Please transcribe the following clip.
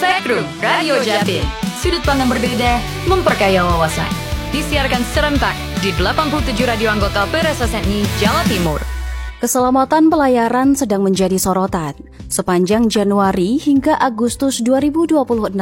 Spektrum Radio Jatim. Sudut pandang berbeda, memperkaya wawasan. Disiarkan serentak di 87 radio anggota PRSSNI Jawa Timur. Keselamatan pelayaran sedang menjadi sorotan. Sepanjang Januari hingga Agustus 2026,